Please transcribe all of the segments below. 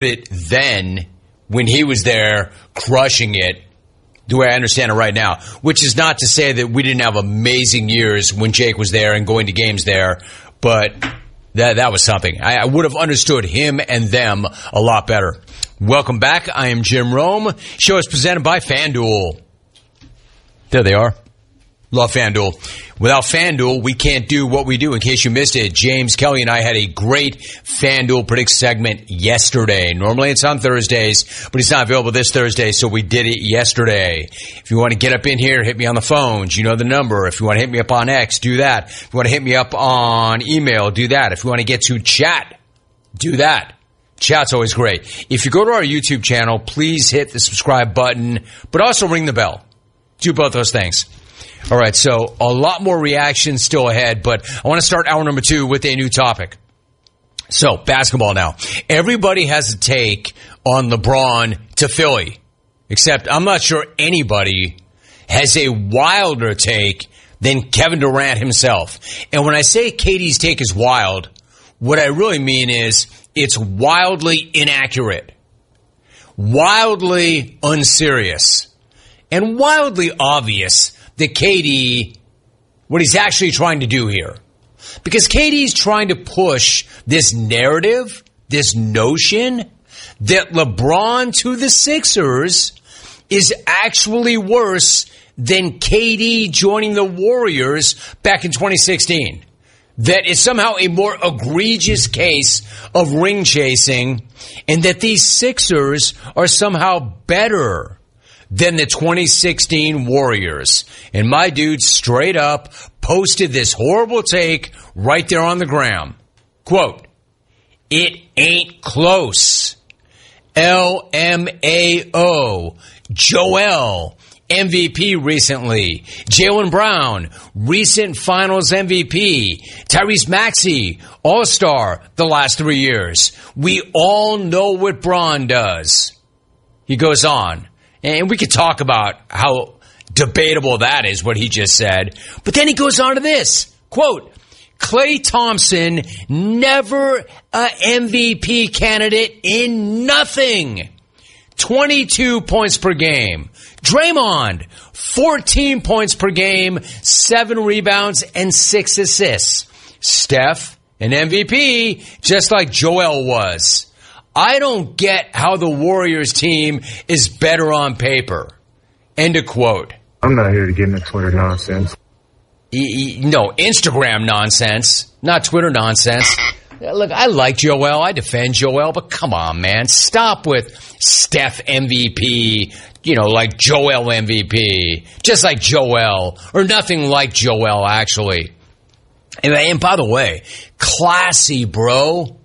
it then when he was there crushing it the way I understand it right now, which is not to say that we didn't have amazing years when Jake was there and going to games there, but that was something. I would have understood him and them a lot better. Welcome back. I am Jim Rome. Show is presented by FanDuel. There they are. Love FanDuel. Without FanDuel, we can't do what we do. In case you missed it, James Kelly and I had a great FanDuel Predict segment yesterday. Normally it's on Thursdays, but it's not available this Thursday, so we did it yesterday. If you want to get up in here, hit me on the phones. You know the number. If you want to hit me up on X, do that. If you want to hit me up on email, do that. If you want to get to chat, do that. Chat's always great. If you go to our YouTube channel, please hit the subscribe button, but also ring the bell. Do both those things. All right, so a lot more reactions still ahead, but I want to start hour number 2 with a new topic. So, basketball now. Everybody has a take on LeBron to Philly, except I'm not sure anybody has a wilder take than Kevin Durant himself. And when I say KD's take is wild, what I really mean is it's wildly inaccurate, wildly unserious, and wildly obvious that KD, what he's actually trying to do here. Because KD's trying to push this narrative, this notion that LeBron to the Sixers is actually worse than KD joining the Warriors back in 2016. That is somehow a more egregious case of ring chasing, and that these Sixers are somehow better than the 2016 Warriors. And my dude straight up posted this horrible take right there on the ground. Quote, "It ain't close. LMAO. Joel, MVP recently. Jaylen Brown, recent finals MVP. Tyrese Maxey, All-Star the last 3 years. We all know what Bron does." He goes on. And we could talk about how debatable that is, what he just said. But then he goes on to this. Quote, "Klay Thompson, never a MVP candidate in nothing. 22 points per game. Draymond, 14 points per game, 7 rebounds, and 6 assists. Steph, an MVP, just like Joel was. I don't get how the Warriors team is better on paper." End of quote. I'm not here to get into Twitter nonsense. No, Instagram nonsense, not Twitter nonsense. Look, I like Joel. I defend Joel, but come on, man. Stop with Steph MVP, like Joel MVP. Just like Joel, or nothing like Joel, actually. And by the way, classy, bro.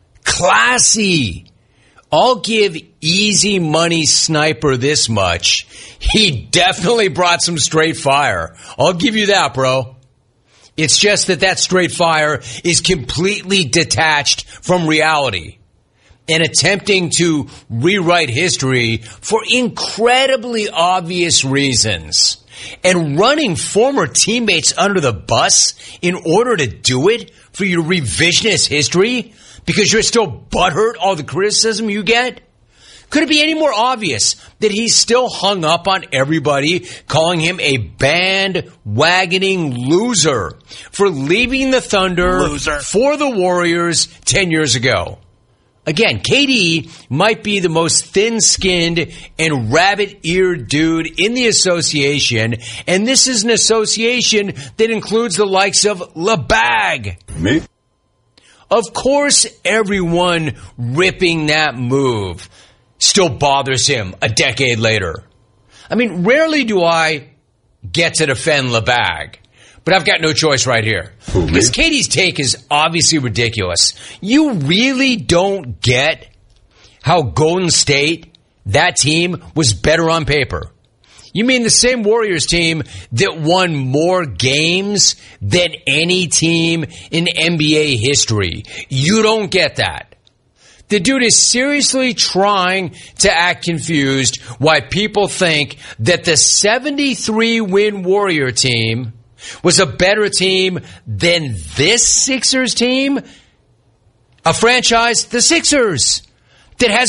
Classy. I'll give Easy Money Sniper this much. He definitely brought some straight fire. I'll give you that, bro. It's just that straight fire is completely detached from reality and attempting to rewrite history for incredibly obvious reasons. And running former teammates under the bus in order to do it for your revisionist history because you're still butthurt all the criticism you get? Could it be any more obvious that he's still hung up on everybody calling him a bandwagoning loser for leaving the Thunder for the Warriors 10 years ago? Again, KD might be the most thin-skinned and rabbit-eared dude in the association, and this is an association that includes the likes of LeBag. Me? Of course, everyone ripping that move still bothers him a decade later. I mean, rarely do I get to defend LeBag, but I've got no choice right here. Because KD's take is obviously ridiculous. You really don't get how Golden State, that team, was better on paper. You mean the same Warriors team that won more games than any team in NBA history. You don't get that. The dude is seriously trying to act confused why people think that the 73-win Warrior team was a better team than this Sixers team. A franchise, the Sixers, that has